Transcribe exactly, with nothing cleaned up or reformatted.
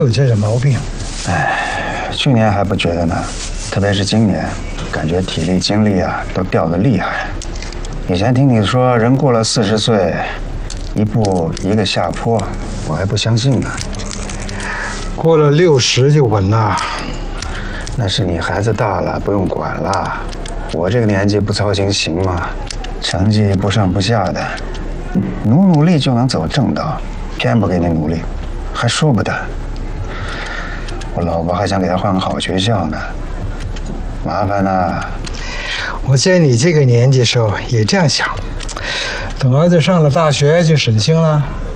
有这种毛病。 哎，去年还不觉得呢，特别是今年，感觉体力精力啊都掉得厉害。以前听你说人过了四十岁，一步一个下坡，我还不相信呢。 过了六十就稳了。 那是你孩子大了，不用管了。我这个年纪不操心行吗？成绩不上不下的，努努力就能走正道，偏不给你努力，还说不得。我老婆还想给他换个好学校呢，麻烦呢。 我在你这个年纪时候也这样想，等儿子上了大学就省心了。